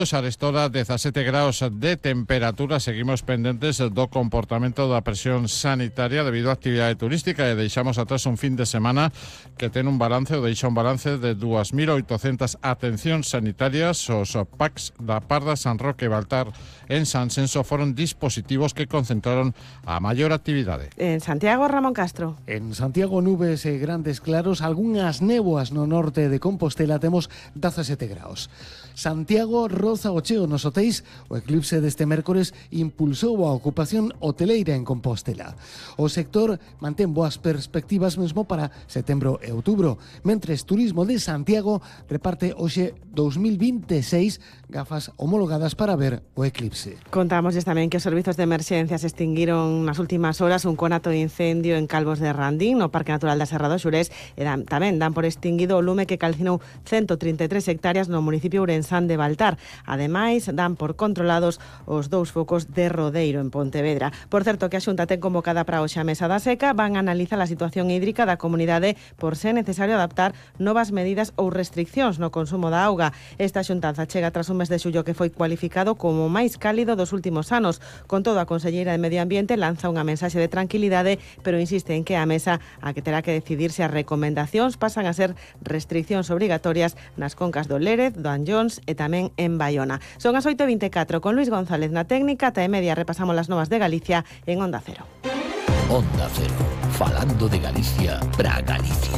Arestora, 17 graus de temperatura. Seguimos pendentes do comportamento da presión sanitaria debido á actividade turística e deixamos atrás un fin de semana que ten un balance de 2.800 atencións sanitarias. Os PACs da Parda, San Roque e Baltar en San Senso foron dispositivos que concentraron a maior actividade. En Santiago, Ramón Castro. En Santiago, nubes e grandes claros, algunhas néboas no norte de Compostela, temos 17 graus. Santiago roza o cheo nos hotéis. O eclipse deste mércores impulsou a ocupación hoteleira en Compostela. O sector mantén boas perspectivas mesmo para setembro e outubro, mentres Turismo de Santiago reparte hoxe 2026 gafas homologadas para ver o eclipse. Contámosles tamén que os servizos de emerxencias extinguiron nas últimas horas un conato de incendio en Calvos de Randín, no Parque Natural da Serra do Xurés, e tamén dan por extinguido o lume que calcinou 133 hectáreas no municipio ourensán de Baltar. Ademais, dan por controlados os 2 focos de Rodeiro en Pontevedra. Por certo, que a Xunta ten convocada para hoxe a mesa da seca, van a analizar a situación hídrica da comunidade por ser necesario adaptar novas medidas ou restriccións no consumo da auga. Esta xuntanza chega tras un mes de xullo que foi cualificado como máis cálido dos últimos anos. Con todo, a conselleira de Medio Ambiente lanza unha mensaxe de tranquilidade, pero insiste en que a mesa a que terá que decidir se as recomendacións pasan a ser restriccións obrigatorias nas concas do Lérez, do Anllóns e tamén en Baiona. Son as 8:24 con Luis González na técnica. Ata e media repasamos las novas de Galicia en Onda Cero. Onda Cero, falando de Galicia para Galicia.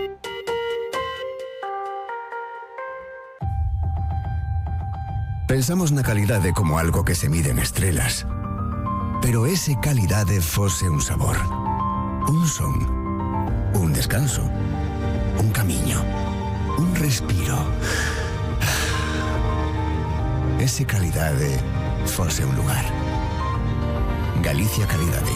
Pensamos na calidade como algo que se mide en estrelas. Pero ese calidade fose un sabor, un son, un descanso, un camiño, un respiro. Ese calidade fose un lugar. Galicia Calidade.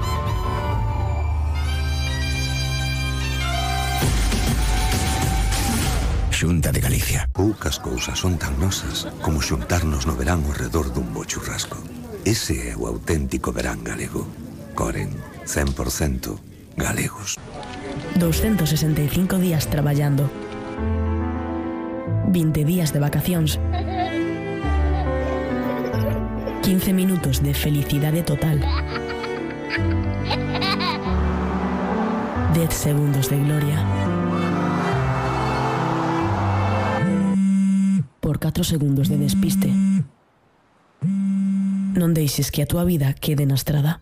Xunta de Galicia. Poucas cousas son tan nosas como xuntarnos no verán ao redor dun bo churrasco. Ese é o auténtico verán galego. Coren, 100% galegos. 265 días traballando. 20 días de vacacións. 15 minutos de felicidade total. 10 segundos de gloria. Por 4 segundos de despiste. Non deixes que a túa vida quede na estrada.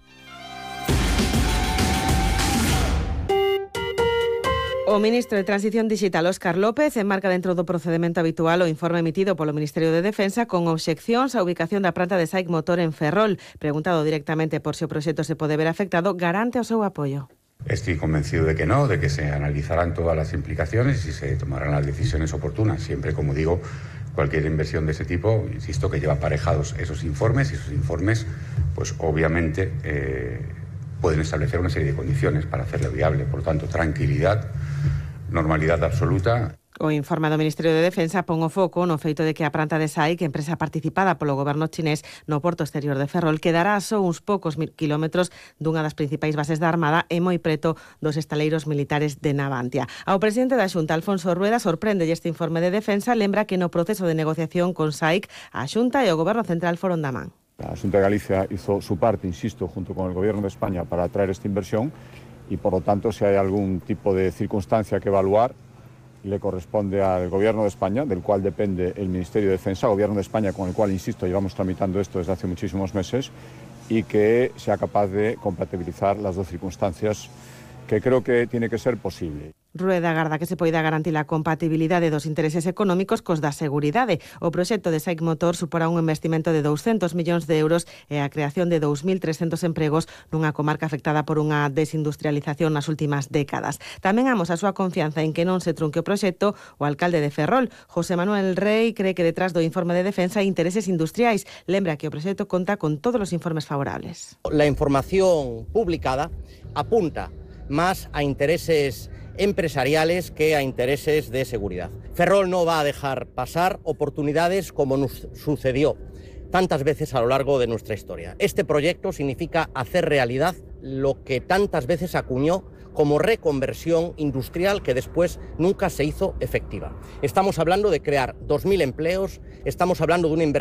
O ministro de Transición Digital, Óscar López, enmarca dentro do procedemento habitual o informe emitido polo Ministerio de Defensa con obxeccións á ubicación da planta de SAIC Motor en Ferrol. Preguntado directamente por se o proxecto se pode ver afectado, garante o seu apoio. Estoy convencido de que no, de que se analizarán todas las implicaciones y se tomarán las decisiones oportunas. Siempre, como digo, cualquier inversión de ese tipo, insisto, que lleva aparejados esos informes, y esos informes, pues obviamente pueden establecer una serie de condiciones para hacerlo viable. Por lo tanto, tranquilidad, normalidad absoluta. O informe do Ministerio de Defensa pon o foco no feito de que a planta de SAIC, empresa participada polo goberno chinés no porto exterior de Ferrol, quedará só uns poucos kilómetros dunha das principais bases da Armada e moi preto dos estaleiros militares de Navantia. Ao presidente da Xunta, Alfonso Rueda, sorprende este informe de Defensa, lembra que no proceso de negociación con SAIC, a Xunta e o Goberno Central foron da man. La Xunta de Galicia hizo su parte, insisto, junto con el Gobierno de España para atraer esta inversión y, por lo tanto, si hay algún tipo de circunstancia que evaluar, le corresponde al Gobierno de España, del cual depende el Ministerio de Defensa, Gobierno de España con el cual, insisto, llevamos tramitando esto desde hace muchísimos meses, y que sea capaz de compatibilizar las dos circunstancias que creo que tiene que ser posible. Rueda agarda que se poida garantir a compatibilidade dos intereses económicos cos da seguridade. O proxecto de SAIC Motor suporá un investimento de 200 millóns de euros e a creación de 2.300 empregos nunha comarca afectada por unha desindustrialización nas últimas décadas. Tamén amos a súa confianza en que non se trunque o proxecto. O alcalde de Ferrol, José Manuel Rey, cree que detrás do informe de defensa hai intereses industriais. Lembra que o proxecto conta con todos os informes favorables. La información publicada apunta más a intereses empresariales que a intereses de seguridad. Ferrol no va a dejar pasar oportunidades como nos sucedió tantas veces a lo largo de nuestra historia. Este proyecto significa hacer realidad lo que tantas veces acuñó como reconversión industrial que después nunca se hizo efectiva. Estamos hablando de crear 2.000 empleos, estamos hablando de una inversión